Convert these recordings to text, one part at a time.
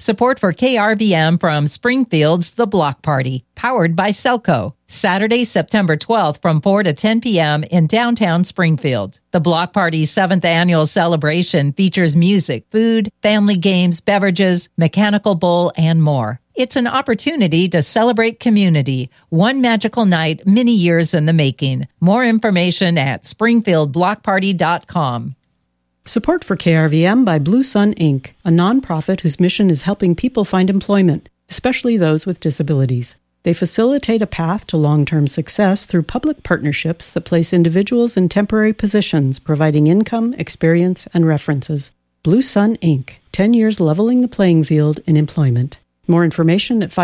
Support for KRVM from Springfield's The Block Party, powered by Selco. Saturday, September 12th from 4 to 10 p.m. in downtown Springfield. The Block Party's 7th annual celebration features music, food, family games, beverages, mechanical bowl, and more. It's an opportunity to celebrate community. One magical night, many years in the making. More information at springfieldblockparty.com. Support for KRVM by Blue Sun Inc., a nonprofit whose mission is helping people find employment, especially those with disabilities. They facilitate a path to long-term success through public partnerships that place individuals in temporary positions, providing income, experience, and references. Blue Sun Inc., 10 years leveling the playing field in employment. More information at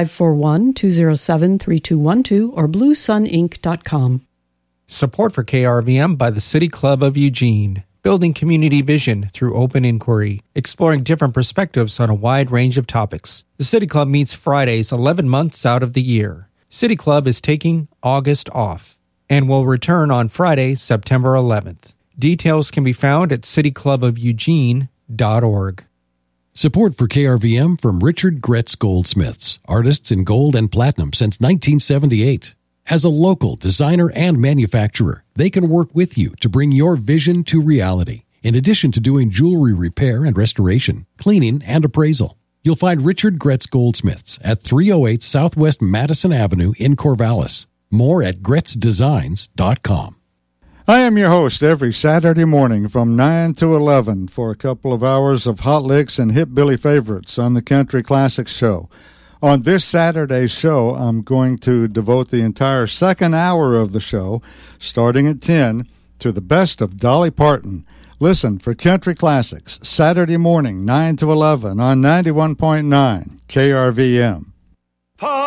541-207-3212 or bluesuninc.com. Support for KRVM by the City Club of Eugene. Building community vision through open inquiry, exploring different perspectives on a wide range of topics. The City Club meets Fridays 11 months out of the year. City Club is taking August off and will return on Friday, September 11th. Details can be found at cityclubofeugene.org. Support for KRVM from Richard Gretz Goldsmiths, artists in gold and platinum since 1978. As a local designer and manufacturer, they can work with you to bring your vision to reality. In addition to doing jewelry repair and restoration, cleaning, and appraisal. You'll find Richard Gretz Goldsmiths at 308 Southwest Madison Avenue in Corvallis. More at gretzdesigns.com. I am your host every Saturday morning from 9 to 11 for a couple of hours of hot licks and hip Billy favorites on the Country Classics Show. On this Saturday's show, I'm going to devote the entire second hour of the show, starting at 10, to the best of Dolly Parton. Listen for Country Classics, Saturday morning, 9 to 11 on 91.9 KRVM.